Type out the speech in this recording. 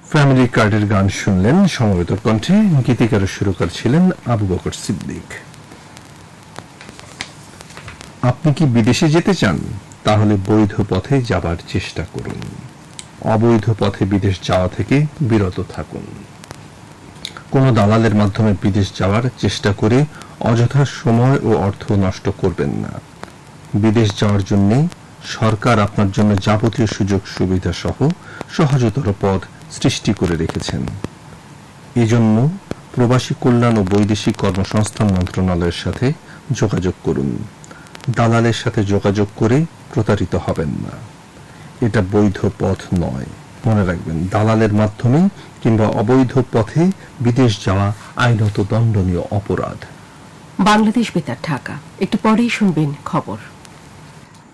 Family কার্ডের গান শুনলেন সমবেত কণ্ঠে। গীতিকার ও সুরকার ছিলেন আবু বকর সিদ্দিক। আপনি কি বিদেশে যেতে চান? তাহলে বৈধ পথে যাবার চেষ্টা করুন। অবৈধ পথে বিদেশ যাওয়া থেকে বিরত থাকুন। কোনো দালালের মাধ্যমে বিদেশ যাওয়ার চেষ্টা করে অযথা সময় ও অর্থ নষ্ট করবেন না। বিদেশ যাওয়ার জন্য সরকার আপনার জন্য যাবতীয় সুযোগ সুবিধা সহ সহজতর পথ সৃষ্টি করে রেখেছেন। এজন্য প্রবাসী কল্যাণ ও বৈদেশিক কর্মসংস্থান মন্ত্রণালয়ের সাথে যোগাযোগ করুন। দালালের সাথে যোগাযোগ করে প্রতারিত হবেন না। এটা বৈধ পথ নয়। মনে রাখবেন, দালালের মাধ্যমে কিংবা অবৈধ পথে বিদেশ যাওয়া আইনত দণ্ডনীয় অপরাধ। বাংলাদেশ বেতার ঢাকা। একটু পরেই শুনবেন খবর।